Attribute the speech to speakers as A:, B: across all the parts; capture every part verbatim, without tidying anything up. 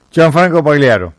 A: Gianfranco Pagliaro.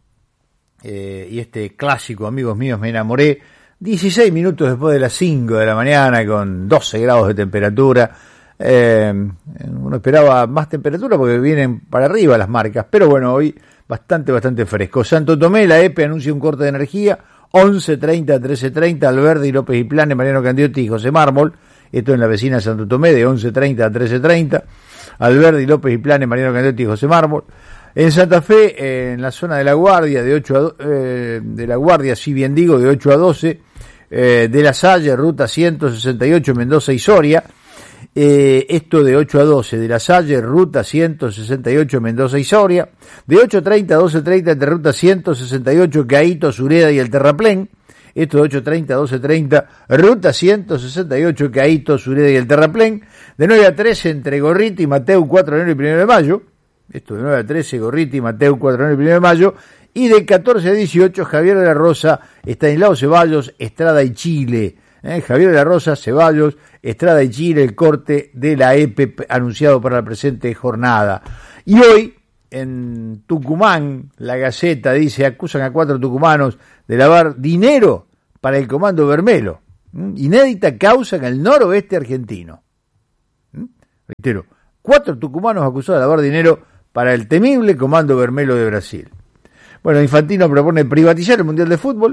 A: Eh, y este clásico, amigos míos, me enamoré. dieciséis minutos después de las cinco de la mañana, con doce grados de temperatura. Eh, uno esperaba más temperatura porque vienen para arriba las marcas, pero bueno, hoy bastante, bastante fresco. Santo Tomé, la E P E anuncia un corte de energía, once treinta a trece treinta, Alberdi, López y Plane, Mariano Candiotti y José Mármol. Esto en la vecina de Santo Tomé, de once treinta a trece treinta, Alberdi, López y Plane, Mariano Candiotti y José Mármol. En Santa Fe, eh, en la zona de La Guardia, de ocho a do, eh, de La Guardia, si bien digo, de ocho a doce, eh, de La Salle, ruta ciento sesenta y ocho, Mendoza y Soria. Eh, esto de ocho a doce, de La Salle, ruta ciento sesenta y ocho, Mendoza y Soria. De ocho treinta a doce treinta, entre ruta ciento sesenta y ocho, Caíto, Sureda y el Terraplén. Esto de ocho treinta a doce treinta, ruta ciento sesenta y ocho, Caíto, Sureda y el Terraplén. De nueve a trece, entre Gorriti, Mateu, cuatro de enero y primero de mayo. Esto de nueve a trece, Gorriti, Mateu, cuatro de enero y primero de mayo. Y de catorce a dieciocho, Javier de la Rosa, Estanislao Ceballos, Estrada y Chile. ¿Eh? Javier de la Rosa, Ceballos, Estrada y Chile, el corte de la E P E anunciado para la presente jornada. Y hoy, en Tucumán, la Gaceta dice, acusan a cuatro tucumanos de lavar dinero para el Comando Vermelo. ¿Mm? Inédita causa en el noroeste argentino. ¿Mm? Reitero, cuatro tucumanos acusados de lavar dinero para el temible Comando Vermelo de Brasil. Bueno, Infantino propone privatizar el Mundial de Fútbol.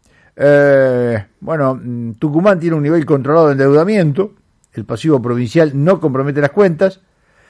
A: Eh, bueno, Tucumán tiene un nivel controlado de endeudamiento. El pasivo provincial no compromete las cuentas.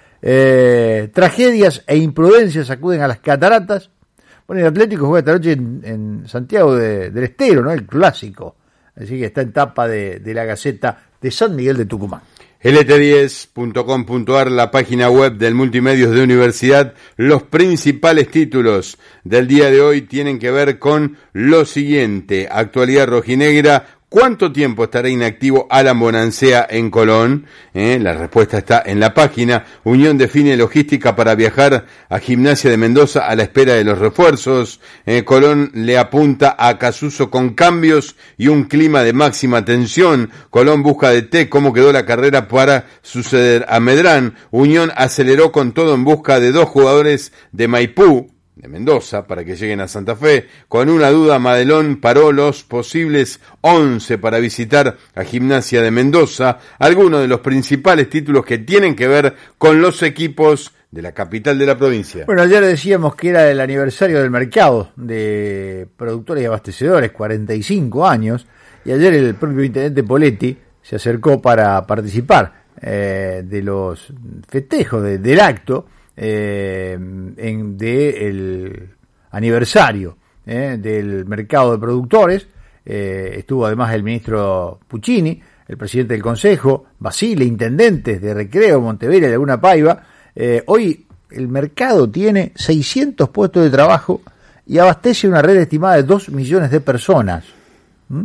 A: Eh, tragedias e imprudencias acuden a las cataratas. Bueno, el Atlético juega esta noche en, en Santiago de, del Estero, ¿no? El clásico. Así que está en tapa de, de la Gaceta de San Miguel de Tucumán.
B: L T diez punto com punto a r, la página web del Multimedios de Universidad. Los principales títulos del día de hoy tienen que ver con lo siguiente: actualidad rojinegra. ¿Cuánto tiempo estará inactivo Alan Bonancea en Colón? Eh, la respuesta está en la página. Unión define logística para viajar a Gimnasia de Mendoza a la espera de los refuerzos. Eh, Colón le apunta a Casuso con cambios y un clima de máxima tensión. Colón busca de T cómo quedó la carrera para suceder a Medrán. Unión aceleró con todo en busca de dos jugadores de Maipú, de Mendoza, para que lleguen a Santa Fe. Con una duda, Madelón paró los posibles once para visitar a Gimnasia de Mendoza. Algunos de los principales títulos que tienen que ver con los equipos de la capital de la provincia.
A: Bueno, ayer decíamos que era el aniversario del mercado de productores y abastecedores, cuarenta y cinco años, y ayer el propio intendente Poletti se acercó para participar eh, de los festejos de, del acto Eh, en de el aniversario eh, del mercado de productores. Eh, estuvo además el ministro Puccini, el presidente del Consejo, Basile, intendentes de Recreo, Montevera y Laguna Paiva. Eh, hoy el mercado tiene seiscientos puestos de trabajo y abastece una red estimada de dos millones de personas. ¿Mm?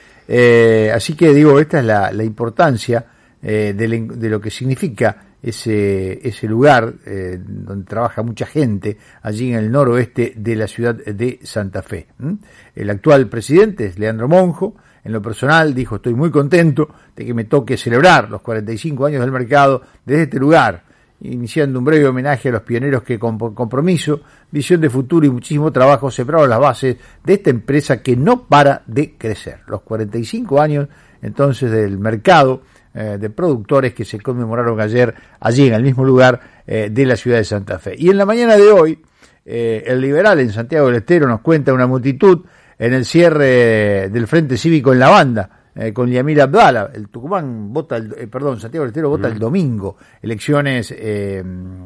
A: Eh, así que digo, esta es la, la importancia eh, de, de lo que significa ese ese lugar eh, donde trabaja mucha gente, allí en el noroeste de la ciudad de Santa Fe. ¿Mm? El actual presidente es Leandro Monjo. En lo personal dijo: estoy muy contento de que me toque celebrar los cuarenta y cinco años del mercado desde este lugar, iniciando un breve homenaje a los pioneros que con compromiso, visión de futuro y muchísimo trabajo sembraron las bases de esta empresa que no para de crecer. Los cuarenta y cinco años entonces del mercado de productores que se conmemoraron ayer allí en el mismo lugar eh, de la ciudad de Santa Fe. Y en la mañana de hoy, eh, el Liberal en Santiago del Estero nos cuenta una multitud en el cierre del Frente Cívico en La Banda, eh, con Yamil Abdala. El Tucumán vota, el, eh, perdón, Santiago del Estero vota mm. el domingo, elecciones eh,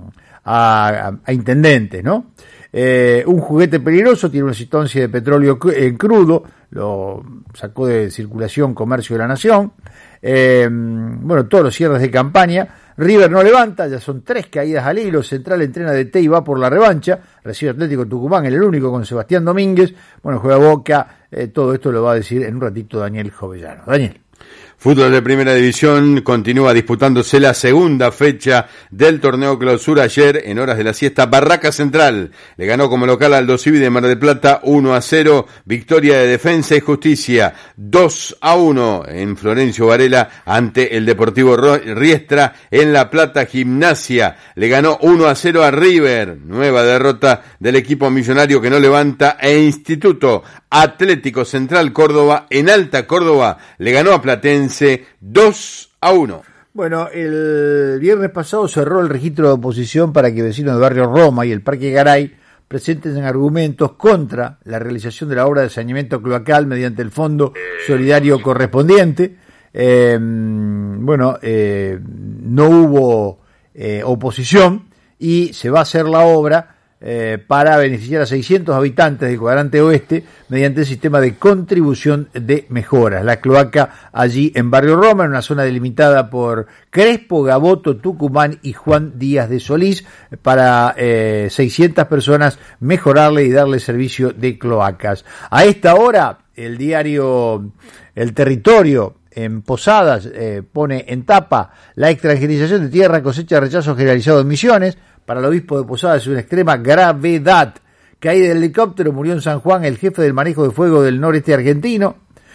A: a, a, a intendentes, ¿no? Eh, un juguete peligroso, tiene una sustancia de petróleo cru- eh, crudo, lo sacó de circulación Comercio de la Nación. Eh, bueno, todos los cierres de campaña. River no levanta, ya son tres caídas al hilo. Central entrena de T y va por la revancha. Recibe Atlético Tucumán, el único con Sebastián Domínguez. Bueno, juega Boca. Eh, todo esto lo va a decir en un ratito Daniel Jovellano. Daniel.
B: Fútbol de Primera División, continúa disputándose la segunda fecha del torneo clausura. Ayer, en horas de la siesta, Barraca Central le ganó como local al Dosivi de Mar del Plata uno a cero, victoria de Defensa y Justicia dos a uno en Florencio Varela ante el Deportivo Riestra. En La Plata, Gimnasia le ganó uno a cero a River, nueva derrota del equipo millonario que no levanta, e Instituto Atlético Central Córdoba en Alta Córdoba le ganó a Platense dos a uno.
A: Bueno, el viernes pasado cerró el registro de oposición para que vecinos del barrio Roma y el Parque Garay presenten argumentos contra la realización de la obra de saneamiento cloacal mediante el fondo solidario correspondiente. Eh, bueno, eh, no hubo eh, oposición y se va a hacer la obra Eh, para beneficiar a seiscientos habitantes del cuadrante oeste mediante el sistema de contribución de mejoras. La cloaca allí en Barrio Roma, en una zona delimitada por Crespo, Gaboto, Tucumán y Juan Díaz de Solís, para eh, seiscientas personas mejorarle y darle servicio de cloacas. A esta hora, el diario El Territorio en Posadas eh, pone en tapa: la extranjerización de tierra cosecha rechazo generalizado en Misiones. Para el obispo de Posadas es una extrema gravedad. Caída del helicóptero, murió en San Juan el jefe del manejo de fuego del noreste argentino.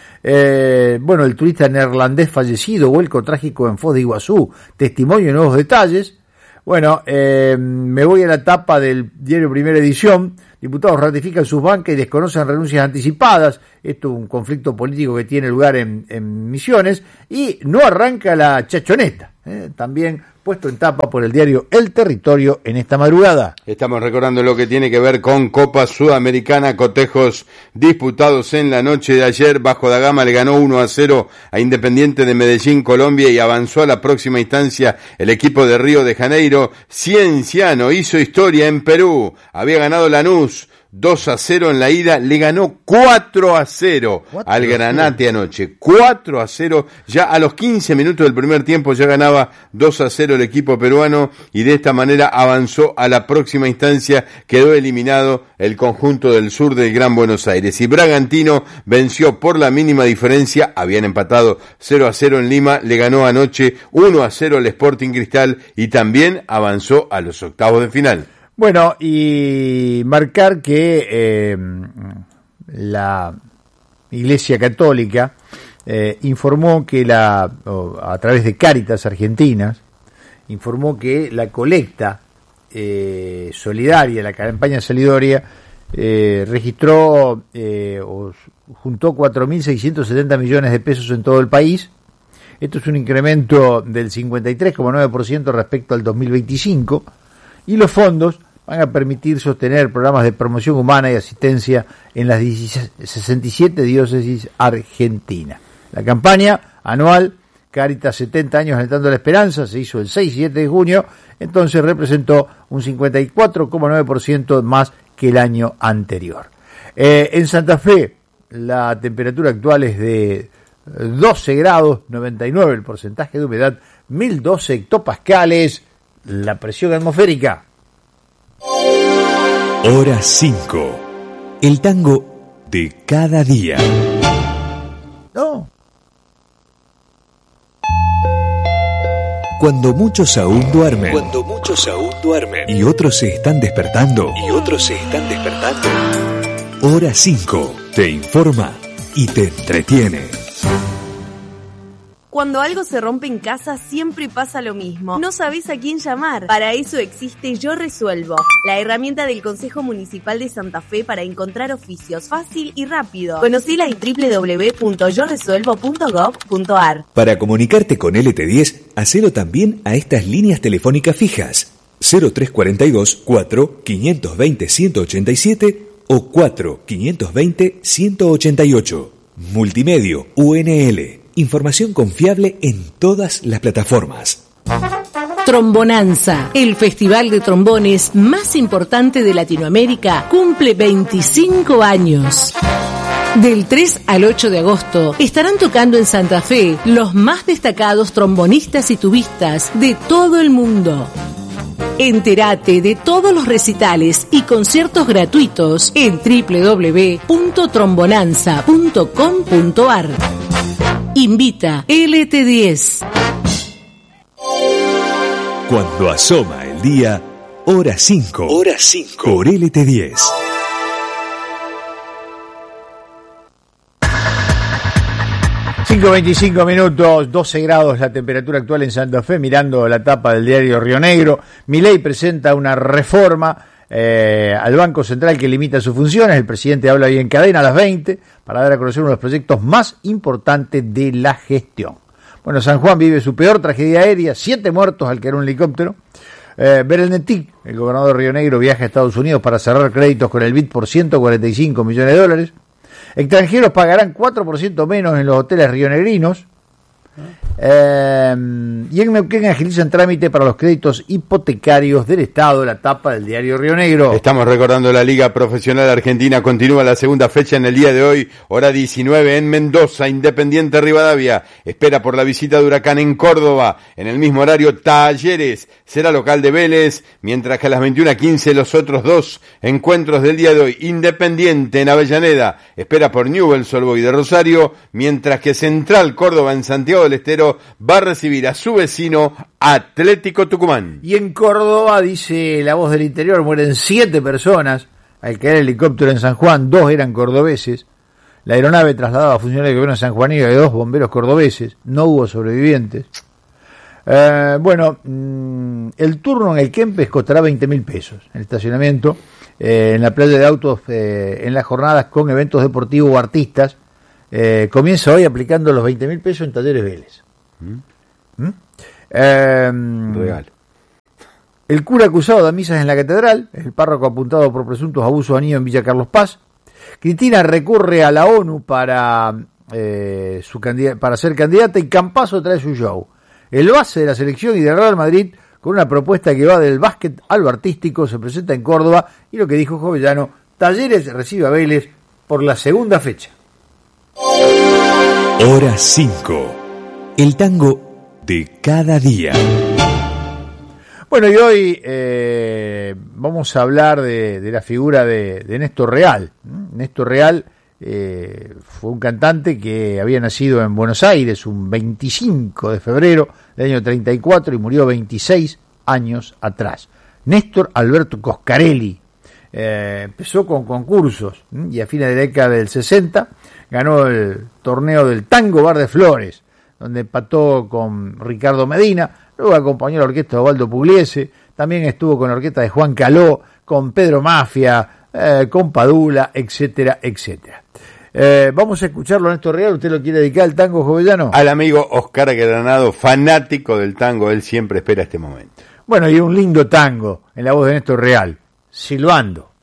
A: Eh, bueno, el turista neerlandés fallecido, vuelco trágico en Foz de Iguazú, testimonio y nuevos detalles. Bueno, eh, me voy a la tapa del diario Primera Edición. Diputados ratifican sus bancas y desconocen renuncias anticipadas. Esto es un conflicto político que tiene lugar en, en Misiones. Y no arranca la chachoneta. Eh, también puesto en tapa por el diario El Territorio en esta madrugada.
B: Estamos recordando lo que tiene que ver con Copa Sudamericana, cotejos disputados en la noche de ayer. Vasco da Gama le ganó uno a cero a Independiente de Medellín, Colombia, y avanzó a la próxima instancia el equipo de Río de Janeiro. Cienciano hizo historia en Perú, había ganado Lanús dos a cero en la ida, le ganó cuatro a cero al Granate anoche, cuatro a cero, ya a los quince minutos del primer tiempo ya ganaba dos a cero el equipo peruano, y de esta manera avanzó a la próxima instancia. Quedó eliminado el conjunto del sur del Gran Buenos Aires, y Bragantino venció por la mínima diferencia, habían empatado cero a cero en Lima, le ganó anoche uno a cero al Sporting Cristal y también avanzó a los octavos de final.
A: Bueno, y marcar que eh, la Iglesia Católica eh, informó que la, oh, a través de Cáritas Argentinas, informó que la colecta eh, solidaria, la campaña solidaria, eh, registró eh, o juntó cuatro mil seiscientos setenta millones de pesos en todo el país. Esto es un incremento del cincuenta y tres coma nueve por ciento respecto al dos mil veinticinco, y los fondos van a permitir sostener programas de promoción humana y asistencia en las sesenta y siete diócesis argentinas. La campaña anual Cáritas setenta años alentando la esperanza se hizo el seis y siete de junio, entonces representó un cincuenta y cuatro coma nueve por ciento más que el año anterior. Eh, en Santa Fe la temperatura actual es de doce grados, noventa y nueve el porcentaje de humedad, mil doce hectopascales la presión atmosférica.
C: Hora cinco. El tango de cada día.
A: No.
C: Cuando muchos aún duermen.
D: Cuando muchos aún duermen.
C: Y otros se están despertando.
D: Y otros se están despertando.
C: Hora cinco. Te informa y te entretiene.
E: Cuando algo se rompe en casa, siempre pasa lo mismo. No sabés a quién llamar. Para eso existe Yo Resuelvo, la herramienta del Consejo Municipal de Santa Fe para encontrar oficios fácil y rápido. Conocila en doble u doble u doble u punto yo resuelvo punto gob punto ar.
C: Para comunicarte con L T diez, hacelo también a estas líneas telefónicas fijas: cero tres cuarenta y dos, cuatro, quinientos veinte, ciento ochenta y siete o cuatro, quinientos veinte, ciento ochenta y ocho. Multimedio U N L. Información confiable en todas las plataformas.
F: Trombonanza, el festival de trombones más importante de Latinoamérica, cumple veinticinco años. Del tres al ocho de agosto estarán tocando en Santa Fe los más destacados trombonistas y tubistas de todo el mundo. Entérate de todos los recitales y conciertos gratuitos en doble u doble u doble u punto trombonanza punto com punto ar. Invita L T diez.
C: Cuando asoma el día, hora cinco.
D: Hora cinco.
C: Por L T diez.
A: cinco veinticinco minutos, doce grados la temperatura actual en Santa Fe, mirando la tapa del diario Río Negro. Milei presenta una reforma eh, al Banco Central que limita sus funciones. El presidente habla hoy en cadena a las veinte para dar a conocer uno de los proyectos más importantes de la gestión. Bueno, San Juan vive su peor tragedia aérea, siete muertos al caer un helicóptero. Eh, Berendetic, el gobernador de Río Negro, viaja a Estados Unidos para cerrar créditos con el B I D por ciento cuarenta y cinco millones de dólares. Extranjeros pagarán cuatro por ciento menos en los hoteles rionegrinos. Eh, y en Neuquén agilizan trámite para los créditos hipotecarios del Estado, la tapa del diario Río Negro.
B: Estamos recordando la Liga Profesional Argentina, continúa la segunda fecha en el día de hoy, hora diecinueve en Mendoza, Independiente Rivadavia, espera por la visita de Huracán en Córdoba, en el mismo horario Talleres, será local de Vélez, mientras que a las veintiuna quince los otros dos encuentros del día de hoy, Independiente en Avellaneda, espera por Newell's Old Boys de Rosario, mientras que Central Córdoba en Santiago del Estero va a recibir a su vecino Atlético Tucumán.
A: Y en Córdoba, dice La Voz del Interior, mueren siete personas al caer el helicóptero en San Juan, dos eran cordobeses. La aeronave trasladaba a funcionarios del gobierno sanjuanino y dos bomberos cordobeses, no hubo sobrevivientes. Eh, bueno, mmm, el turno en el Kempes costará veinte mil pesos en el estacionamiento, eh, en la playa de autos, eh, en las jornadas con eventos deportivos o artistas. Eh, comienza hoy aplicando los veinte mil pesos en Talleres Vélez. ¿Mm? ¿Mm? Eh,
B: Real.
A: El cura acusado de misas en la catedral, el párroco apuntado por presuntos abusos a niños en Villa Carlos Paz. Cristina recurre a la ONU para, eh, su candid- para ser candidata y Campazo trae su show. El base de la selección y del Real Madrid, con una propuesta que va del básquet a lo artístico, se presenta en Córdoba y lo que dijo Jovellano, Talleres recibe a Vélez por la segunda fecha.
C: Hora cinco. El tango de cada día.
A: Bueno, y hoy eh, vamos a hablar de, de la figura de, de Néstor Real. Néstor Real eh, fue un cantante que había nacido en Buenos Aires un veinticinco de febrero del año treinta y cuatro y murió veintiséis años atrás. Néstor Alberto Coscarelli. Eh, empezó con concursos y a fines de la década del sesenta ganó el torneo del Tango Bar de Flores, donde empató con Ricardo Medina, luego acompañó a la orquesta de Osvaldo Pugliese, también estuvo con la orquesta de Juan Caló, con Pedro Mafia, eh, con Padula, etcétera, etcétera. Eh, vamos a escucharlo, Néstor Real. ¿Usted lo quiere dedicar al tango, Jovellano?
B: Al amigo Oscar Granado, fanático del tango, él siempre espera este momento.
A: Bueno, y un lindo tango en la voz de Néstor Real, Silbando.